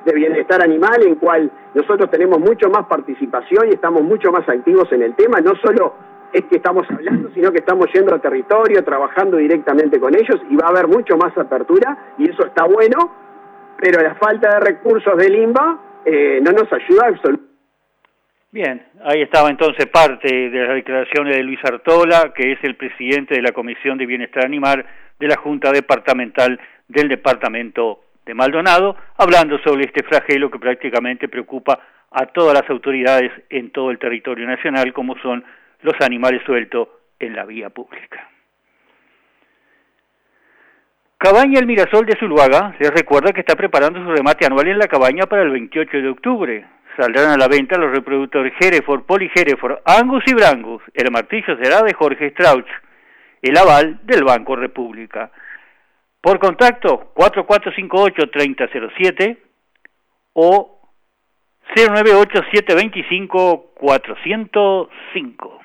de bienestar animal, en cual nosotros tenemos mucho más participación y estamos mucho más activos en el tema. No solo es que estamos hablando, sino que estamos yendo a territorio, trabajando directamente con ellos, y va a haber mucho más apertura, y eso está bueno, pero la falta de recursos del INBA no nos ayuda absolutamente. Bien, ahí estaba entonces parte de las declaraciones de Luis Artola, que es el presidente de la Comisión de Bienestar Animal de la Junta Departamental del Departamento de Maldonado, hablando sobre este flagelo que prácticamente preocupa a todas las autoridades en todo el territorio nacional, como son los animales sueltos en la vía pública. Cabaña El Mirasol de Zuluaga les recuerda que está preparando su remate anual en la cabaña para el 28 de octubre. Saldrán a la venta los reproductores Hereford, Poli Hereford, Angus y Brangus. El martillo será de Jorge Strauch, el aval del Banco República. Por contacto, 4458-3007 o 098-725-405.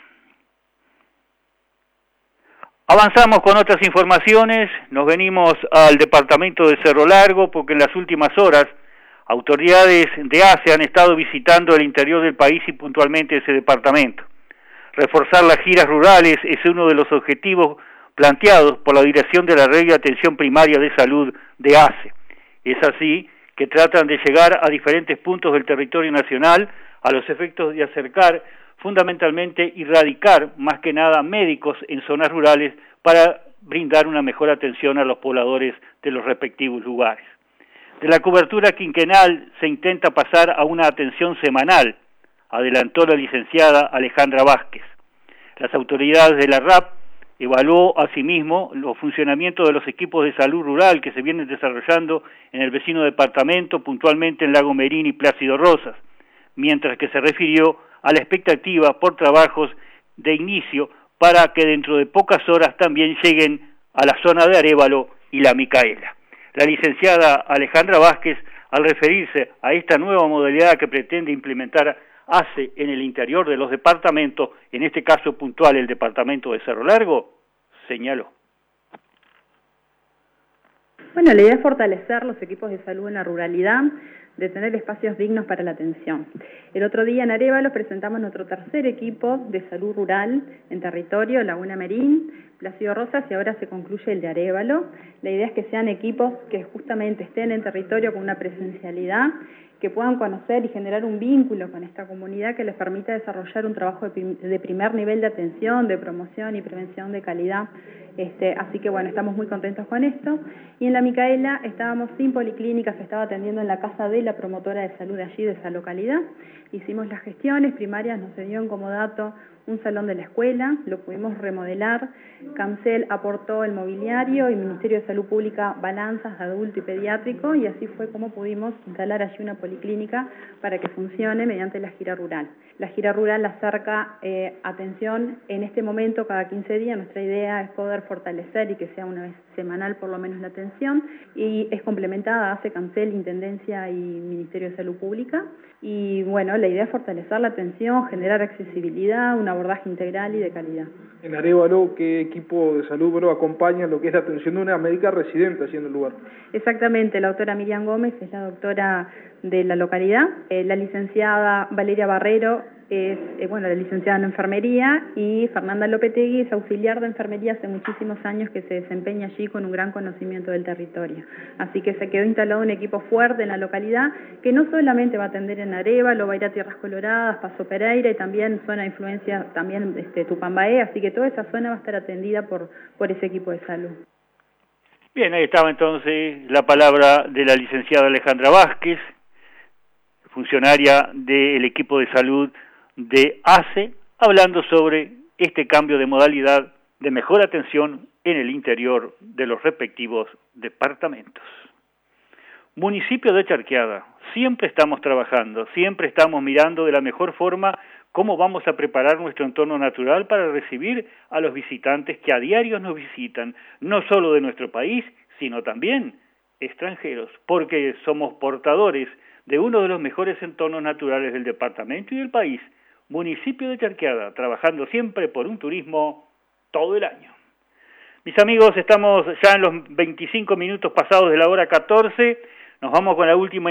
Avanzamos con otras informaciones, nos venimos al departamento de Cerro Largo porque en las últimas horas autoridades de ACE han estado visitando el interior del país y puntualmente ese departamento. Reforzar las giras rurales es uno de los objetivos planteados por la Dirección de la Red de Atención Primaria de Salud de ACE. Es así que tratan de llegar a diferentes puntos del territorio nacional a los efectos de acercar fundamentalmente y radicar más que nada médicos en zonas rurales para brindar una mejor atención a los pobladores de los respectivos lugares. De la cobertura quinquenal se intenta pasar a una atención semanal, adelantó la licenciada Alejandra Vázquez. Las autoridades de la RAP evaluó asimismo los funcionamientos de los equipos de salud rural que se vienen desarrollando en el vecino departamento, puntualmente en Lago Merín y Plácido Rosas, mientras que se refirió a la expectativa por trabajos de inicio para que dentro de pocas horas también lleguen a la zona de Arévalo y La Micaela. La licenciada Alejandra Vázquez, al referirse a esta nueva modalidad que pretende implementar ACE en el interior de los departamentos, en este caso puntual el departamento de Cerro Largo, señaló. Bueno, la idea es fortalecer los equipos de salud en la ruralidad, de tener espacios dignos para la atención. El otro día en Arévalo presentamos nuestro tercer equipo de salud rural en territorio, Laguna Merín, Plácido Rosas, y ahora se concluye el de Arévalo. La idea es que sean equipos que justamente estén en territorio con una presencialidad, que puedan conocer y generar un vínculo con esta comunidad que les permita desarrollar un trabajo de primer nivel de atención, de promoción y prevención de calidad. Así que bueno, estamos muy contentos con esto. Y en La Micaela estábamos sin policlínica, se estaba atendiendo en la casa de la promotora de salud de allí, de esa localidad. Hicimos las gestiones primarias, nos dieron como dato un salón de la escuela, lo pudimos remodelar, Cancel aportó el mobiliario y Ministerio de Salud Pública balanzas de adulto y pediátrico, y así fue como pudimos instalar allí una policlínica para que funcione mediante la gira rural. La gira rural acerca atención en este momento cada 15 días. Nuestra idea es poder fortalecer y que sea una vez semanal por lo menos la atención, y es complementada, hace Cancel, Intendencia y Ministerio de Salud Pública. Y bueno, la idea es fortalecer la atención, generar accesibilidad, un abordaje integral y de calidad. En Arévalo, ¿qué equipo de salud acompaña lo que es la atención de una médica residente allí en el lugar? Exactamente, la doctora Miriam Gómez es la doctora de la localidad, la licenciada Valeria Barrero es la licenciada en enfermería, y Fernanda Lopetegui es auxiliar de enfermería hace muchísimos años que se desempeña allí con un gran conocimiento del territorio. Así que se quedó instalado un equipo fuerte en la localidad que no solamente va a atender en Arévalo, va a ir a Tierras Coloradas, Paso Pereira y también zona de influencia también Tupambaé, así que toda esa zona va a estar atendida por ese equipo de salud. Bien, ahí estaba entonces la palabra de la licenciada Alejandra Vázquez, funcionaria del equipo de salud de ACE, hablando sobre este cambio de modalidad de mejor atención en el interior de los respectivos departamentos. Municipio de Charqueada, siempre estamos trabajando, siempre estamos mirando de la mejor forma cómo vamos a preparar nuestro entorno natural para recibir a los visitantes que a diario nos visitan, no solo de nuestro país, sino también extranjeros, porque somos portadores de uno de los mejores entornos naturales del departamento y del país. Municipio de Charqueada, trabajando siempre por un turismo todo el año. Mis amigos, estamos ya en los 25 minutos pasados de la hora 14, nos vamos con la última